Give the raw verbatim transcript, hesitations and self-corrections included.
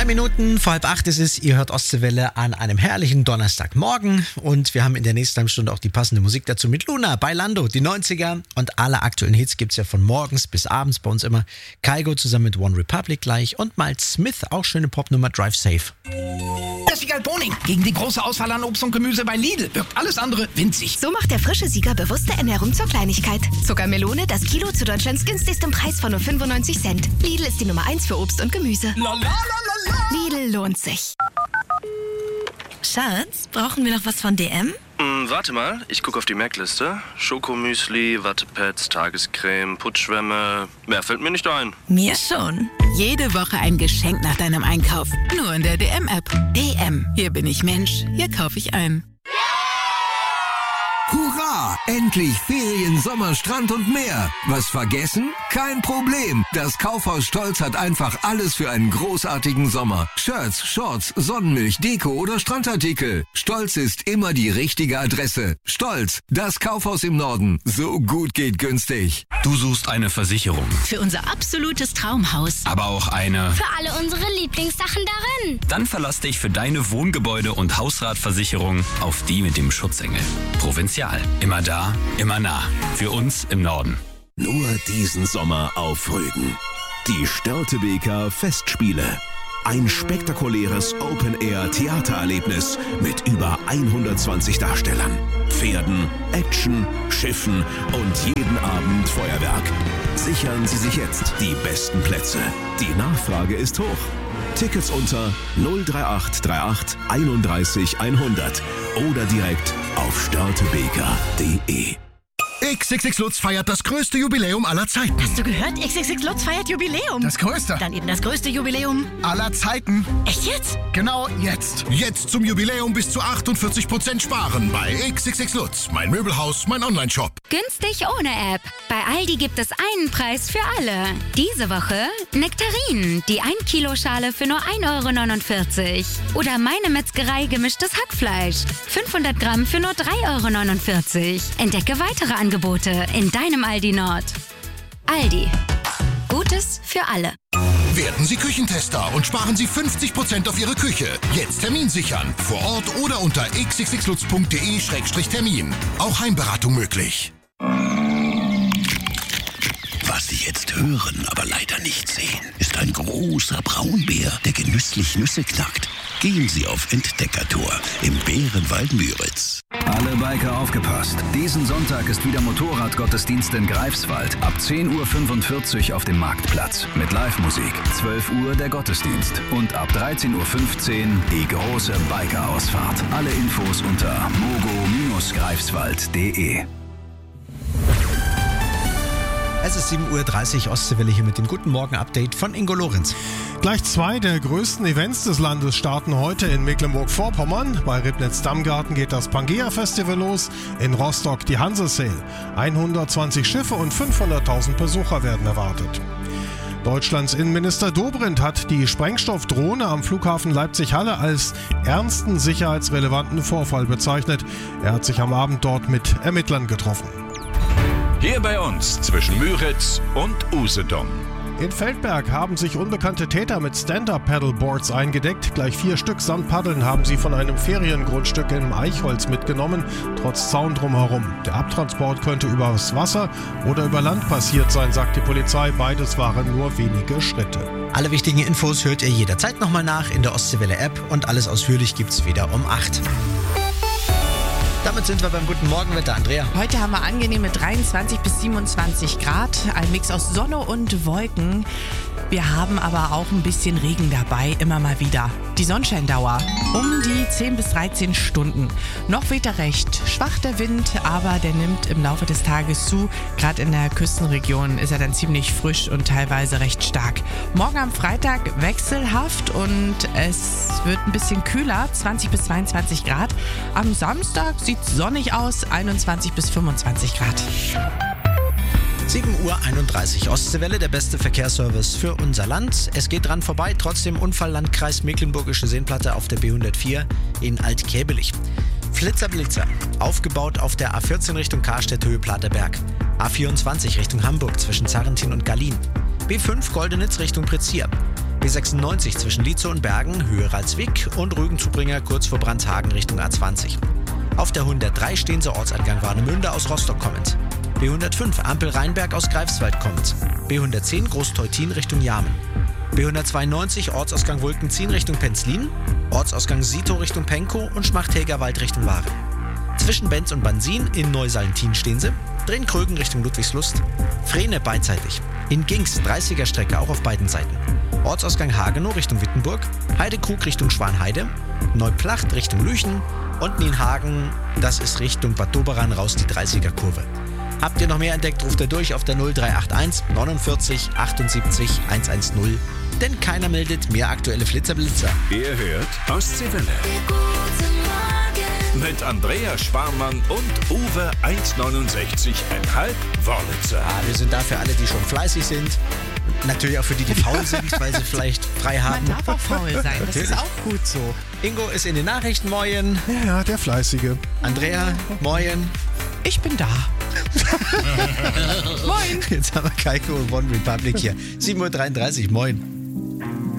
Drei Minuten vor halb acht ist es. Ihr hört Ostseewelle an einem herrlichen Donnerstagmorgen. Und wir haben in der nächsten halben Stunde auch die passende Musik dazu mit Luna bei Lando. Die neunziger und alle aktuellen Hits gibt's ja von morgens bis abends bei uns immer. Kygo zusammen mit One Republic gleich und Miles Smith, auch schöne Popnummer Drive Safe. Der Siegal Boning gegen die große Auswahl an Obst und Gemüse bei Lidl wirkt alles andere winzig. So macht der frische Sieger bewusste Ernährung zur Kleinigkeit. Zuckermelone, das Kilo zu Deutschlands günstigstem Preis von nur fünfundneunzig Cent. Lidl ist die Nummer eins für Obst und Gemüse. La, la, la, la, la. Lidl lohnt sich. Schatz, brauchen wir noch was von D M? Hm, warte mal, ich gucke auf die Merkliste. Schokomüsli, Wattepads, Tagescreme, Putschwämme. Mehr fällt mir nicht ein. Mir schon. Jede Woche ein Geschenk nach deinem Einkauf. Nur in der D M-App. D M. Hier bin ich Mensch. Hier kaufe ich ein. Hurra! Endlich Ferien, Sommer, Strand und mehr. Was vergessen? Kein Problem. Das Kaufhaus Stolz hat einfach alles für einen großartigen Sommer. Shirts, Shorts, Sonnenmilch, Deko oder Strandartikel. Stolz ist immer die richtige Adresse. Stolz, das Kaufhaus im Norden. So gut geht günstig. Du suchst eine Versicherung. Für unser absolutes Traumhaus. Aber auch eine... Für alle unsere Lieblingssachen darin. Dann verlass dich für deine Wohngebäude- und Hausratversicherung auf die mit dem Schutzengel. Provinzial. Immer da, immer nah. Für uns im Norden. Nur diesen Sommer auf Rügen. Die Störtebeker Festspiele. Ein spektakuläres Open-Air-Theatererlebnis mit über hundertzwanzig Darstellern, Pferden, Action, Schiffen und jeden Abend Feuerwerk. Sichern Sie sich jetzt die besten Plätze. Die Nachfrage ist hoch. Tickets unter null drei acht drei acht einunddreißig hundert oder direkt auf störtebeker punkt de. X X X Lutz feiert das größte Jubiläum aller Zeiten. Hast du gehört? X X X Lutz feiert Jubiläum. Das größte. Dann eben das größte Jubiläum aller Zeiten. Echt jetzt? Genau jetzt. Jetzt zum Jubiläum bis zu achtundvierzig Prozent sparen bei X X X Lutz. Mein Möbelhaus, mein Online-Shop. Günstig ohne App. Bei Aldi gibt es einen Preis für alle. Diese Woche Nektarinen, die ein Kilo Schale für nur ein Euro neunundvierzig. Oder meine Metzgerei gemischtes Hackfleisch. fünfhundert Gramm für nur drei Euro neunundvierzig. Entdecke weitere Angebote in deinem Aldi Nord. Aldi. Gutes für alle. Werden Sie Küchentester und sparen Sie fünfzig Prozent auf Ihre Küche. Jetzt Termin sichern. Vor Ort oder unter x x x lutz punkt de Schrägstrich Termin. Auch Heimberatung möglich. Was Sie jetzt hören, aber leider nicht sehen, ist ein großer Braunbär, der genüsslich Nüsse knackt. Gehen Sie auf Entdeckertour im Bärenwald Müritz. Alle Biker aufgepasst. Diesen Sonntag ist wieder Motorradgottesdienst in Greifswald. Ab zehn Uhr fünfundvierzig auf dem Marktplatz. Mit Live-Musik. zwölf Uhr der Gottesdienst. Und ab dreizehn Uhr fünfzehn die große Biker-Ausfahrt. Alle Infos unter mogo greifswald punkt de. Es ist sieben Uhr dreißig, Ostseewelle hier mit dem Guten Morgen-Update von Ingo Lorenz. Gleich zwei der größten Events des Landes starten heute in Mecklenburg-Vorpommern. Bei Ribnitz-Dammgarten geht das Pangea-Festival los, in Rostock die Hanse-Sail. hundertzwanzig Schiffe und fünfhunderttausend Besucher werden erwartet. Deutschlands Innenminister Dobrindt hat die Sprengstoffdrohne am Flughafen Leipzig-Halle als ernsten sicherheitsrelevanten Vorfall bezeichnet. Er hat sich am Abend dort mit Ermittlern getroffen. Hier bei uns zwischen Müritz und Usedom. In Feldberg haben sich unbekannte Täter mit Stand-Up-Paddleboards eingedeckt. Gleich vier Stück samt Paddeln haben sie von einem Feriengrundstück in Eichholz mitgenommen, trotz Zaun drumherum. Der Abtransport könnte übers Wasser oder über Land passiert sein, sagt die Polizei. Beides waren nur wenige Schritte. Alle wichtigen Infos hört ihr jederzeit nochmal nach in der Ostseewelle-App und alles ausführlich gibt's wieder um acht. Damit sind wir beim Guten Morgenwetter, Andrea. Heute haben wir angenehme dreiundzwanzig bis siebenundzwanzig Grad, ein Mix aus Sonne und Wolken. Wir haben aber auch ein bisschen Regen dabei, immer mal wieder. Die Sonnenscheindauer um die zehn bis dreizehn Stunden. Noch weht er recht schwach der Wind, aber der nimmt im Laufe des Tages zu. Gerade in der Küstenregion ist er dann ziemlich frisch und teilweise recht stark. Morgen am Freitag wechselhaft und es wird ein bisschen kühler, zwanzig bis zweiundzwanzig Grad. Am Samstag sieht es sonnig aus, einundzwanzig bis fünfundzwanzig Grad. sieben Uhr einunddreißig, Ostseewelle, der beste Verkehrsservice für unser Land. Es geht dran vorbei, trotzdem Unfalllandkreis Mecklenburgische Seenplatte auf der B hundertvier in Altkäbelich. Flitzer-Blitzer, aufgebaut auf der A vierzehn Richtung Karstedt Höhe Platerberg. A vierundzwanzig Richtung Hamburg zwischen Zarrentin und Gallien. B fünf Goldenitz Richtung Prezier. B sechsundneunzig zwischen Lietzow und Bergen, Höhe Ralswick und Rügenzubringer kurz vor Brandhagen Richtung A zwanzig. Auf der hundertdrei stehen Sie Ortsangang Warnemünde aus Rostock kommend. B hundertfünf Ampel Rheinberg aus Greifswald kommend. B hundertzehn Großteutin Richtung Jarmen. B hundertzweiundneunzig Ortsausgang Wolkenzien Richtung Penzlin, Ortsausgang Sito Richtung Penkow und Schmachthägerwald Richtung Waren. Zwischen Benz und Bansin in Neusallentin stehen Sie, drehen Krögen Richtung Ludwigslust, Frehne beidseitig. In Gings dreißiger Strecke auch auf beiden Seiten. Ortsausgang Hagenow Richtung Wittenburg, Heidekrug Richtung Schwanheide, Neuplacht Richtung Lüchen und Nienhagen, das ist Richtung Bad Doberan raus die dreißiger Kurve. Habt ihr noch mehr entdeckt, ruft ihr durch auf der null drei acht eins neunundvierzig achtundsiebzig hundertzehn, denn keiner meldet mehr aktuelle Flitzer-Blitzer. Ihr hört Ostseewelle. Mit Andrea Sparmann und Uwe eins neunundsechzig Komma fünf Wörlitzer. Ah, wir sind da für alle, die schon fleißig sind. Natürlich auch für die, die faul sind, weil sie vielleicht frei haben. Man darf auch faul sein, das ist auch gut so. Ingo ist in den Nachrichten, moin. Ja, der Fleißige. Andrea, moin. Ich bin da. Moin. Jetzt haben wir Kaiko und One Republic hier. sieben Uhr dreiunddreißig, moin.